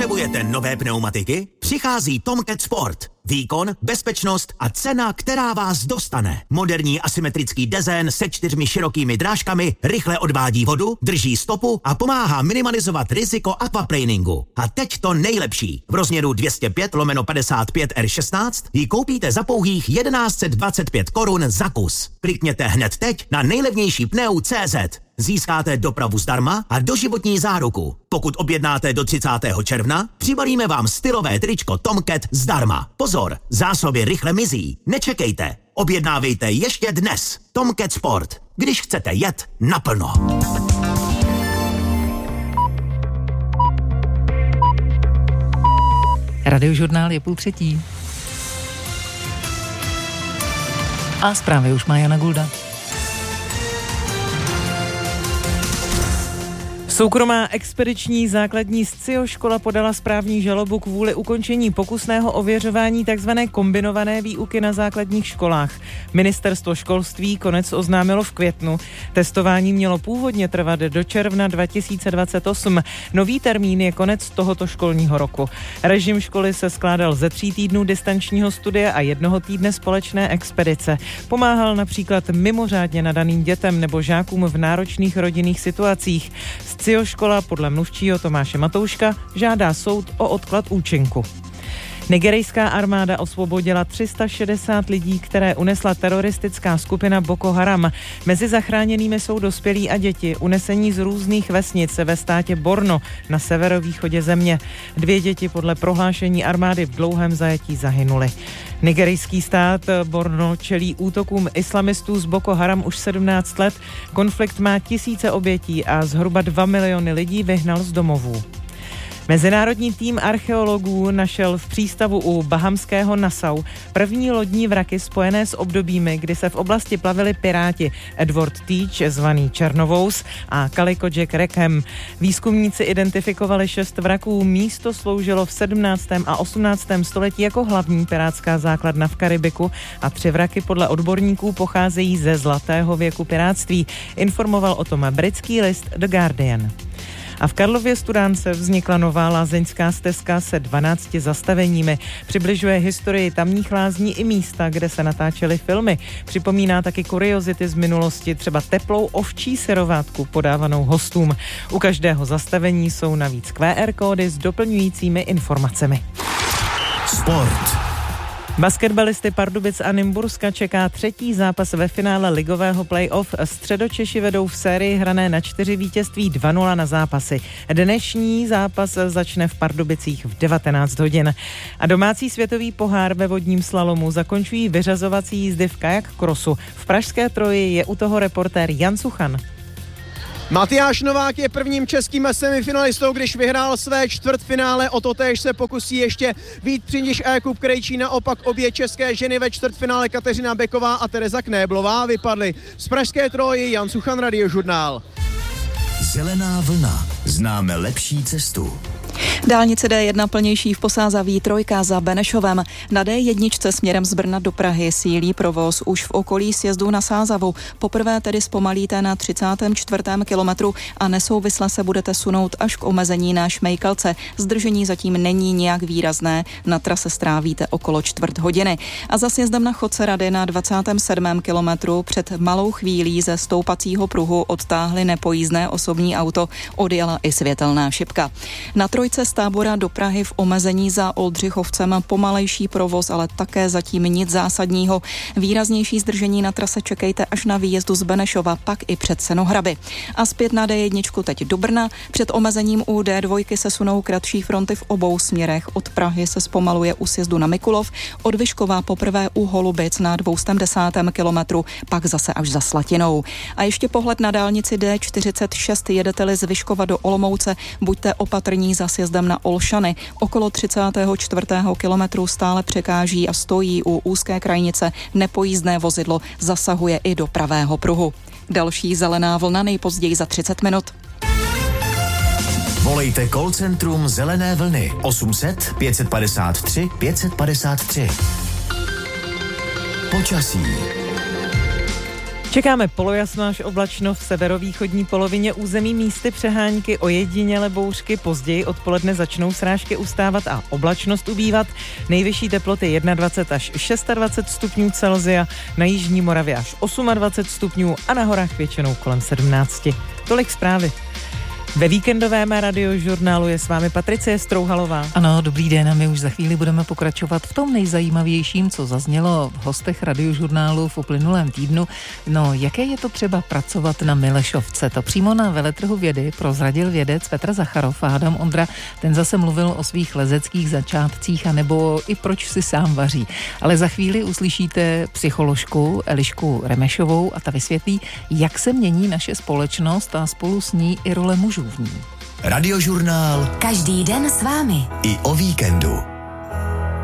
Potřebujete nové pneumatiky? Přichází Tomcat Sport. Výkon, bezpečnost a cena, která vás dostane. Moderní asymetrický dezén se 4 širokými drážkami rychle odvádí vodu, drží stopu a pomáhá minimalizovat riziko aquaplaningu. A teď to nejlepší. V rozměru 205/55 R16 ji koupíte za pouhých 1125 korun za kus. Klikněte hned teď na nejlevnější pneu.cz. Získáte dopravu zdarma a doživotní záruku. Pokud objednáte do 30. června, přibalíme vám stylové tričko Tomcat zdarma. Pozor, zásoby rychle mizí. Nečekejte. Objednávejte ještě dnes. Tomcat Sport. Když chcete jet naplno. Radiožurnál je 2:30. A zprávy už má Jana Gulda. Soukromá expediční základní SCIO škola podala správní žalobu kvůli ukončení pokusného ověřování tzv. Kombinované výuky na základních školách. Ministerstvo školství konec oznámilo v květnu. Testování mělo původně trvat do června 2028. Nový termín je konec tohoto školního roku. Režim školy se skládal ze 3 týdnů distančního studia a 1 týdne společné expedice. Pomáhal například mimořádně nadaným dětem nebo žákům v náročných rodinných situacích. SCIO škola podle mluvčího Tomáše Matouška žádá soud o odklad účinku. Nigerijská armáda osvobodila 360 lidí, které unesla teroristická skupina Boko Haram. Mezi zachráněnými jsou dospělí a děti, unesení z různých vesnic ve státě Borno na severovýchodě země. 2 děti podle prohlášení armády v dlouhém zajetí zahynuly. Nigerijský stát Borno čelí útokům islamistů z Boko Haram už 17 let. Konflikt má tisíce obětí a zhruba 2 miliony lidí vyhnal z domovů. Mezinárodní tým archeologů našel v přístavu u bahamského Nassau první lodní vraky spojené s obdobími, kdy se v oblasti plavili piráti Edward Teach, zvaný Černovous, a Calico Jack Rackham. Výzkumníci identifikovali 6 vraků. Místo sloužilo v 17. a 18. století jako hlavní pirátská základna v Karibiku a 3 vraky podle odborníků pocházejí ze zlatého věku pirátství. Informoval o tom britský list The Guardian. A v Karlově Studánce vznikla nová lázeňská stezka se 12 zastaveními. Přibližuje historii tamních lázní i místa, kde se natáčely filmy. Připomíná taky kuriozity z minulosti, třeba teplou ovčí syrovátku podávanou hostům. U každého zastavení jsou navíc QR kódy s doplňujícími informacemi. Sport. Basketbalisty Pardubic a Nymburska čeká 3. zápas ve finále ligového playoff. Středočeši vedou v sérii hrané na 4 vítězství 2-0 na zápasy. Dnešní zápas začne v Pardubicích v 19 hodin. A domácí světový pohár ve vodním slalomu zakončují vyřazovací jízdy v kajak krosu. V pražské Troji je u toho reportér Jan Suchan. Matyáš Novák je prvním českým semifinalistou, když vyhrál své čtvrtfinále. O to též se pokusí ještě Vít Přindiš a Jakub Krejčí. Naopak obě české ženy ve čtvrtfinále Kateřina Beková a Tereza Knéblová vypadly. Z pražské Troji Jan Suchan, Radiožurnál. Zelená vlna. Známe lepší cestu. Dálnice D1 plnější v Posázaví, 3 za Benešovem. Na D1 směrem z Brna do Prahy sílí provoz už v okolí sjezdu na Sázavu. Poprvé tedy zpomalíte na 34. kilometru a nesouvisle se budete sunout až k omezení na Šmejkalce. Zdržení zatím není nijak výrazné, na trase strávíte okolo 1/4 hodiny. A za sjezdem na Chodce Rady na 27. kilometru před malou chvílí ze stoupacího pruhu odtáhli nepojízdné osobní auto, odjela i světelná šipka. Na trojce z Tábora do Prahy v omezení za Oldřichovcem pomalejší provoz, ale také zatím nic zásadního. Výraznější zdržení na trase čekejte až na výjezdu z Benešova, pak i před Senohraby. A zpět na D1 teď do Brna. Před omezením u D2 se sunou kratší fronty v obou směrech. Od Prahy se zpomaluje u sjezdu na Mikulov, od Vyškova poprvé u Holubic na 210. kilometru, pak zase až za Slatinou. A ještě pohled na dálnici D46, jedete-li z Vyškova do Olomouce, buďte opatrní za sjezdem na Olšany. Okolo 34. kilometru stále překáží a stojí u úzké krajnice nepojízdné vozidlo, zasahuje i do pravého pruhu. Další zelená vlna nejpozději za 30 minut. Volejte call centrum Zelené vlny 800 553 553. Počasí. Čekáme polojasno až oblačno v severovýchodní polovině území, místy přehánky, ojediněle bouřky, později odpoledne začnou srážky ustávat a oblačnost ubývat. Nejvyšší teploty 21 až 26 stupňů Celsia, na jižní Moravě až 28 stupňů a na horách většinou kolem 17. Tolik zprávy. Ve víkendovém radiožurnálu je s vámi Patricie Strouhalová. Ano, dobrý den a my už za chvíli budeme pokračovat v tom nejzajímavějším, co zaznělo v hostech radiožurnálu v uplynulém týdnu. No, jaké je to třeba pracovat na Milešovce? To přímo na veletrhu vědy prozradil vědec Petr Zacharov a Adam Ondra. Ten zase mluvil o svých lezeckých začátcích a nebo i proč si sám vaří. Ale za chvíli uslyšíte psycholožku Elišku Remešovou a ta vysvětlí, jak se mění naše společnost a spolu s ní i role mužů v ní. Radiožurnál každý den s vámi i o víkendu.